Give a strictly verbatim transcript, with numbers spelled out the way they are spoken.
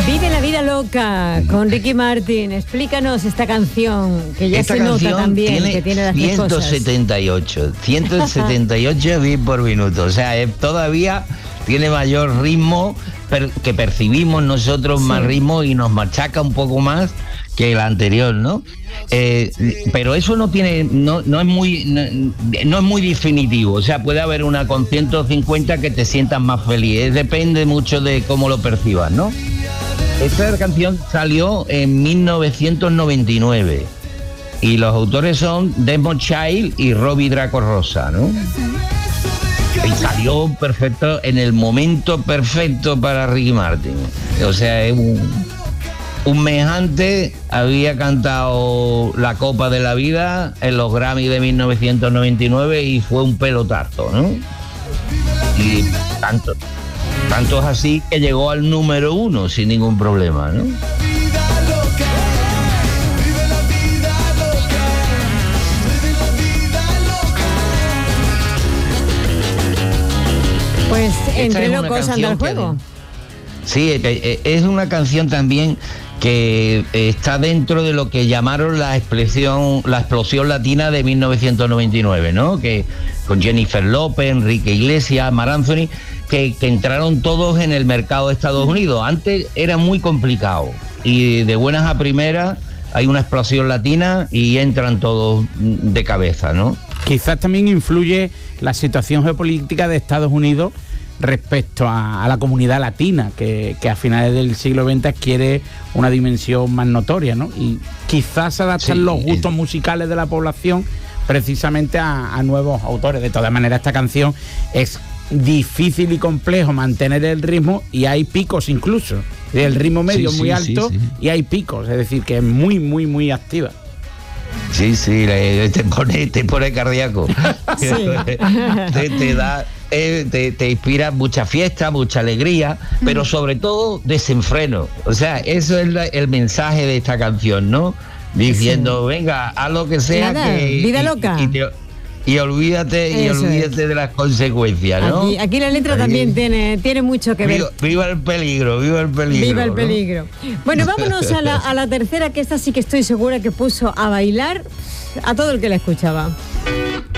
Vive la vida loca con Ricky Martin. Explícanos esta canción, que ya esta se nota también tiene que tiene las tres cosas. ciento setenta y ocho, ciento setenta y ocho bits por minuto. O sea, es, todavía tiene mayor ritmo per, que percibimos nosotros, sí. Más ritmo y nos machaca un poco más que el anterior, ¿no? Eh, pero eso no tiene, no, no es muy, no, no es muy definitivo. O sea, puede haber una con ciento cincuenta que te sientas más feliz. Depende mucho de cómo lo percibas, ¿no? Esta canción salió en mil novecientos noventa y nueve y los autores son Desmond Child y Robbie Draco Rosa, ¿no? Y salió perfecto, en el momento perfecto para Ricky Martin. O sea, es un, un mes antes había cantado La Copa de la Vida en los Grammy de mil novecientos noventa y nueve y fue un pelotazo, ¿no? Y tanto... Tanto es así que llegó al número uno sin ningún problema, ¿no? Pues entre locos anda el juego. Sí, es una canción también que está dentro de lo que llamaron la explosión, la explosión latina de mil novecientos noventa y nueve, ¿no? Que con Jennifer López, Enrique Iglesias, Mar Anthony, que, que entraron todos en el mercado de Estados Unidos. Antes era muy complicado y de buenas a primeras hay una explosión latina y entran todos de cabeza, ¿no? Quizás también influye la situación geopolítica de Estados Unidos respecto a, a la comunidad latina, que, que a finales del siglo veinte adquiere una dimensión más notoria, ¿no? Y quizás adaptan sí, los gustos es... musicales de la población precisamente a, a nuevos autores. De todas maneras, esta canción es difícil y complejo mantener el ritmo y hay picos incluso. El ritmo medio sí, muy sí, alto sí, sí. Y hay picos, es decir, que es muy, muy, muy activa. Sí, sí, te pone, te pone cardíaco. Sí. te, te da... Te, te inspira mucha fiesta, mucha alegría, pero sobre todo desenfreno. O sea, eso es la, el mensaje de esta canción, ¿no? Diciendo, sí. Venga, haz lo que sea. Nada, que, vida y, loca. Y, te, y olvídate, y olvídate es. de las consecuencias, ¿no? Aquí, aquí la letra aquí, también tiene, tiene mucho que ver. Viva, viva el peligro, viva el peligro. Viva el peligro. ¿No? Bueno, vámonos a la, a la tercera, que esta sí que estoy segura que puso a bailar a todo el que la escuchaba.